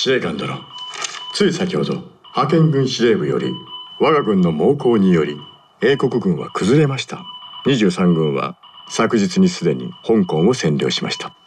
司令官殿、つい先ほど派遣軍司令部より我が軍の猛攻により英国軍は崩れました。23軍は昨日にすでに香港を占領しました。